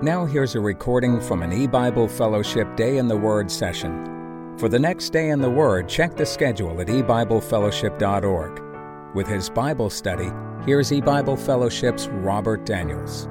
Now here's a recording from an eBible Fellowship Day in the Word session. For the next Day in the Word, check the schedule at ebiblefellowship.org. With his Bible study, here's eBible Fellowship's Robert Daniels.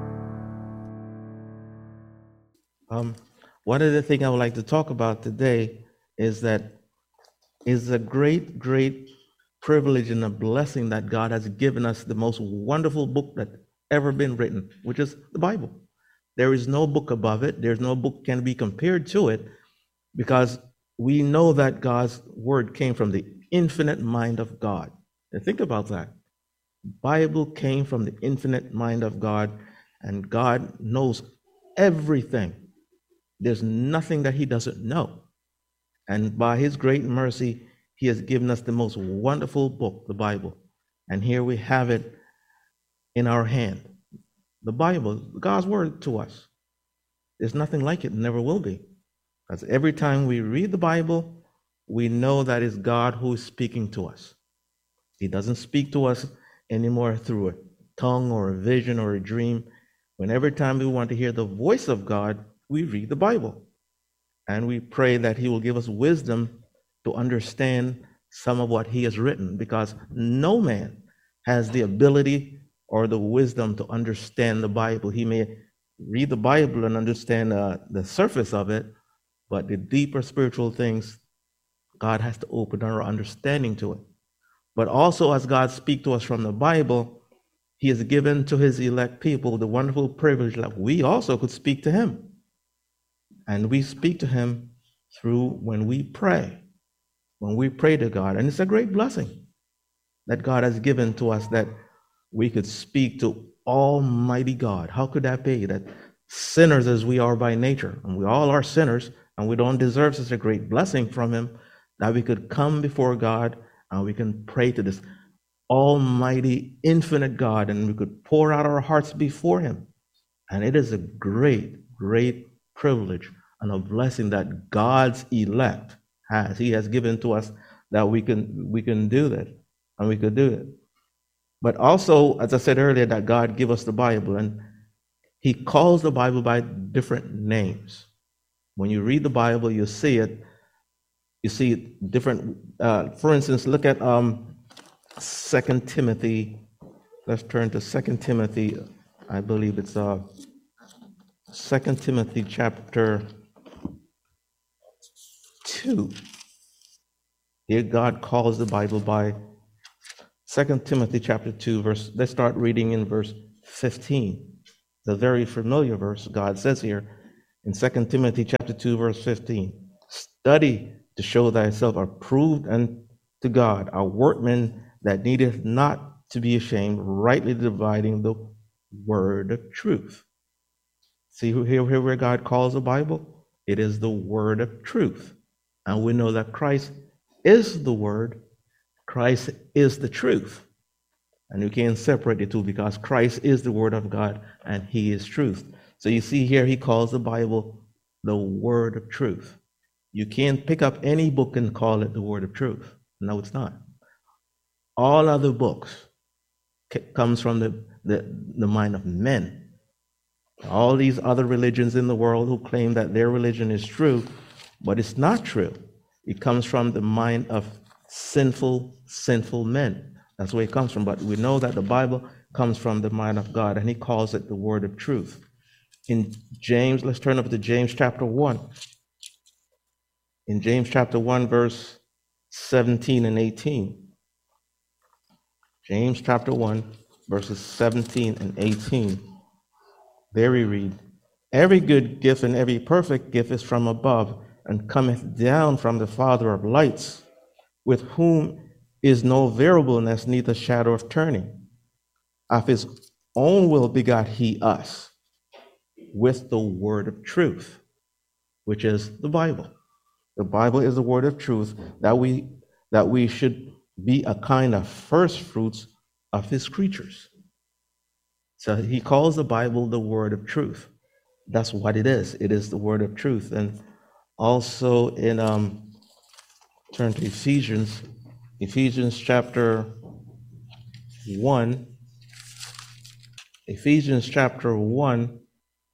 One of the things I would like to talk about today is that it's a great privilege and a blessing that God has given us the most wonderful book that ever been written, which is the Bible. There is no book above it. There's no book can be compared to it, because we know that God's word came from the infinite mind of God. And think about that. The Bible came from the infinite mind of God, and God knows everything. There's nothing that he doesn't know. And by his great mercy, he has given us the most wonderful book, the Bible. And here we have it in our hand. The Bible, God's word to us. There's nothing like it, never will be. Because every time we read the Bible, we know that it's God who is speaking to us. He doesn't speak to us anymore through a tongue or a vision or a dream. When every time we want to hear the voice of God, we read the Bible. And we pray that he will give us wisdom to understand some of what he has written, because no man has the ability or the wisdom to understand the Bible. He may read the Bible and understand the surface of it, but the deeper spiritual things, God has to open our understanding to it. But also, as God speaks to us from the Bible, he has given to his elect people the wonderful privilege that we also could speak to him. And we speak to him through when we pray to God. And it's a great blessing that God has given to us, that we could speak to Almighty God. How could that be? That sinners as we are by nature, and we all are sinners, and we don't deserve such a great blessing from him, that we could come before God and we can pray to this Almighty, infinite God, and we could pour out our hearts before him. And it is a great privilege and a blessing that God's elect has. He has given to us that we can do that, and we could do it. But also, as I said earlier, that God give us the Bible, and he calls the Bible by different names. When you read the Bible, you see it. You see different. For instance, look at 2 Timothy. Let's turn to 2 Timothy. I believe it's 2 Timothy chapter 2. Here God calls the Bible by 2 Timothy chapter 2, verse. Let's start reading in verse 15. It's a very familiar verse. God says here in 2 Timothy chapter 2, verse 15, study to show thyself approved unto God, a workman that needeth not to be ashamed, rightly dividing the word of truth. See here where God calls the Bible? It is the word of truth. And we know that Christ is the word. Christ is the truth. And you can't separate the two, because Christ is the word of God and he is truth. So you see here, he calls the Bible the word of truth. You can't pick up any book and call it the word of truth. No, it's not. All other books comes from the mind of men. All these other religions in the world who claim that their religion is true, but it's not true. It comes from the mind of sinful men. That's where it comes from. But we know that the Bible comes from the mind of God, and he calls it the word of truth. In James, let's turn over to James chapter 1. In James chapter 1, verse 17 and 18. James chapter 1, verses 17 and 18. There we read, every good gift and every perfect gift is from above, and cometh down from the Father of lights, with whom is no variableness, neither shadow of turning. Of his own will begot he us with the word of truth, which is the Bible. The Bible is the word of truth, that we should be a kind of first fruits of his creatures. So he calls the Bible the word of truth. That's what it is. It is the word of truth. And also in turn to Ephesians chapter 1. Ephesians chapter 1,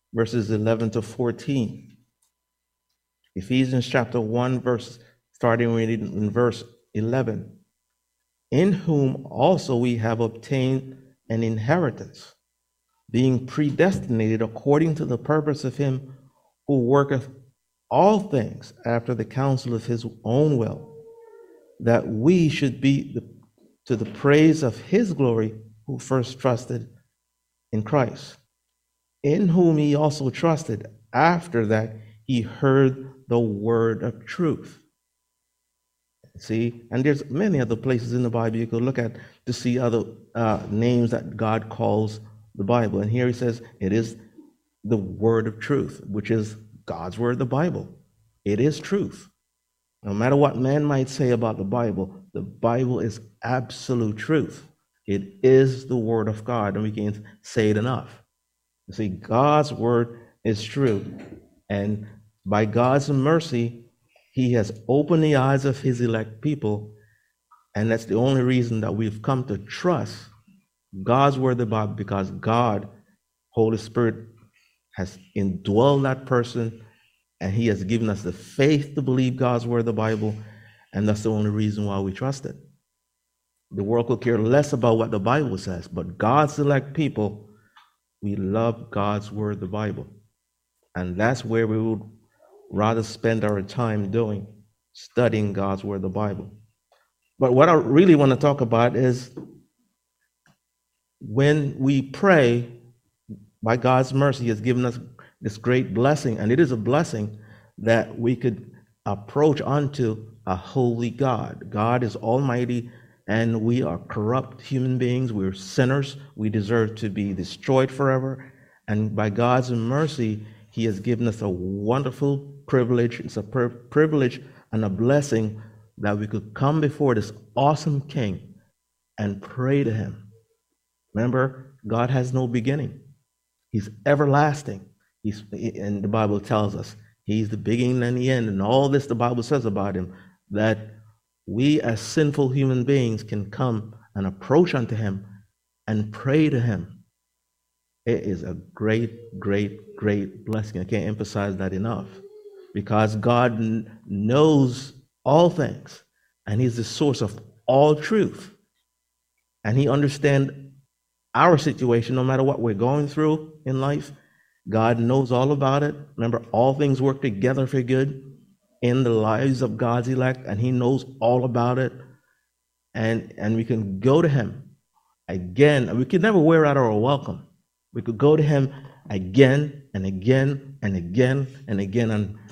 verses 11 to 14. Ephesians chapter 1, starting reading in verse 11. In whom also we have obtained an inheritance, being predestinated according to the purpose of him who worketh all things after the counsel of his own will, that we should be to the praise of his glory, who first trusted in Christ, in whom he also trusted after that he heard the word of truth. See, and there's many other places in the Bible you could look at to see other names that God calls the Bible. And here he says it is the word of truth, which is God's word, the Bible. It is truth. No matter what man might say about the Bible is absolute truth. It is the word of God, and we can't say it enough. You see, God's word is true. And by God's mercy, he has opened the eyes of his elect people, and that's the only reason that we've come to trust God's word, the Bible, because God, Holy Spirit, has indwelled that person, and he has given us the faith to believe God's word, the Bible, and that's the only reason why we trust it. The world could care less about what the Bible says, but God's elect people, we love God's word, the Bible. And that's where we would rather spend our time doing, studying God's word, the Bible. But what I really want to talk about is when we pray, by God's mercy, he has given us this great blessing, and it is a blessing that we could approach unto a holy God. God is almighty, and we are corrupt human beings. We're sinners. We deserve to be destroyed forever. And by God's mercy, he has given us a wonderful privilege. It's a privilege and a blessing that we could come before this awesome King and pray to him. Remember, God has no beginning. He's everlasting. And the Bible tells us he's the beginning and the end. And all this the Bible says about him, that we as sinful human beings can come and approach unto him and pray to him. It is a great, great, great blessing. I can't emphasize that enough, because God knows all things, and he's the source of all truth. And he understands our situation, no matter what we're going through in life. God knows all about it. Remember, all things work together for good in the lives of God's elect, and he knows all about it. And we can go to him again. We can never wear out our welcome. We could go to him again and again and again and again. And